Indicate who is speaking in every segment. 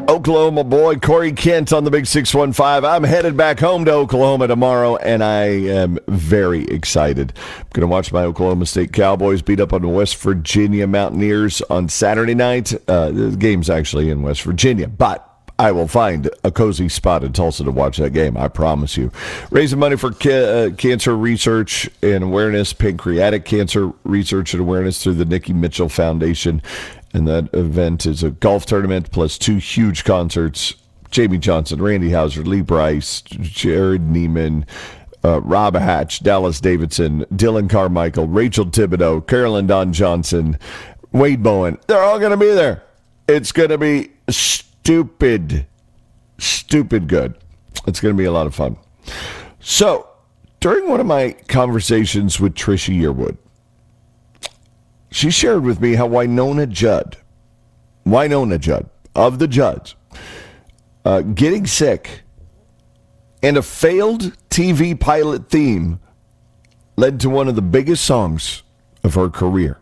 Speaker 1: Oklahoma boy Corey Kent on the Big 615. I'm headed back home to Oklahoma tomorrow, and I am very excited. I'm going to watch my Oklahoma State Cowboys beat up on the West Virginia Mountaineers on Saturday night. The game's actually in West Virginia, but I will find a cozy spot in Tulsa to watch that game, I promise you. Raising money for cancer research and awareness, pancreatic cancer research and awareness through the Nikki Mitchell Foundation. And that event is a golf tournament plus 2 huge concerts. Jamie Johnson, Randy Houser, Lee Brice, Jared Neiman, Rob Hatch, Dallas Davidson, Dylan Carmichael, Rachel Thibodeau, Carolyn Don Johnson, Wade Bowen. They're all going to be there. It's going to be stupid good. It's going to be a lot of fun. So, during one of my conversations with Trisha Yearwood, she shared with me how Wynonna Judd of the Judds, getting sick and a failed TV pilot theme led to one of the biggest songs of her career.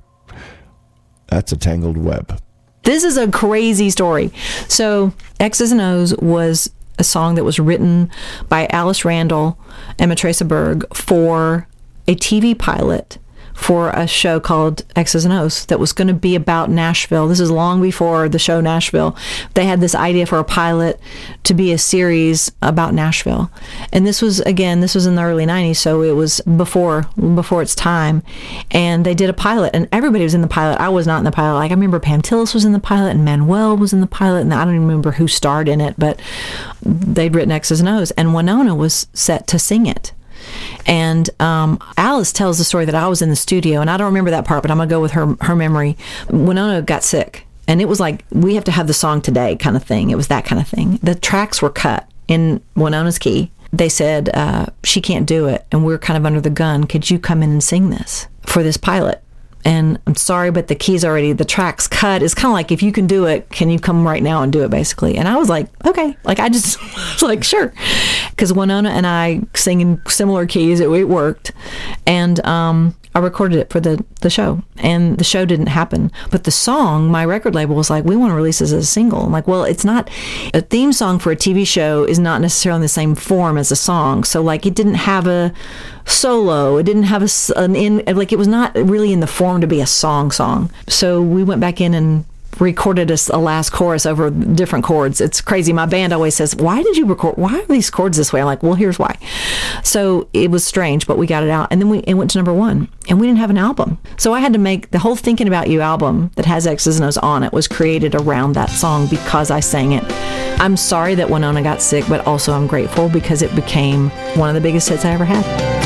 Speaker 1: That's a Tangled Web.
Speaker 2: This is a crazy story. So X's and O's was a song that was written by Alice Randall and Matresa Berg for a TV pilot for a show called X's and O's that was going to be about Nashville. This is long before the show Nashville. They had this idea for a pilot to be a series about Nashville. And this was in the early 90s, so it was before its time. And they did a pilot, and everybody was in the pilot. I was not in the pilot. Like, I remember Pam Tillis was in the pilot, and Manuel was in the pilot, and I don't even remember who starred in it, but they'd written X's and O's, and Wynonna was set to sing it. And Alice tells the story that I was in the studio, and I don't remember that part, but I'm going to go with her memory. Wynonna got sick, and it was like, we have to have the song today kind of thing. It was that kind of thing. The tracks were cut in Wynonna's key. They said, she can't do it, and we're kind of under the gun. Could you come in and sing this for this pilot? And I'm sorry, but the track's cut. It's kind of like, if you can do it, can you come right now and do it, basically? And I was like, okay. Like, I just was like, sure. Because Wynonna and I sing in similar keys. It worked. And I recorded it for the show. And the show didn't happen. But the song, my record label was like, we want to release this as a single. I'm like, well, it's not. A theme song for a TV show is not necessarily in the same form as a song. So, like, it didn't have a solo. It didn't have it was not really in the form to be a song. So we went back in and recorded a last chorus over different chords. It's crazy. My band always says, why are these chords this way? I'm like, well, here's why. So it was strange, but we got it out. And then it went to number 1, and we didn't have an album. So I had to make the whole Thinking About You album that has X's and O's on it was created around that song because I sang it. I'm sorry that Wynonna got sick, but also I'm grateful because it became one of the biggest hits I ever had.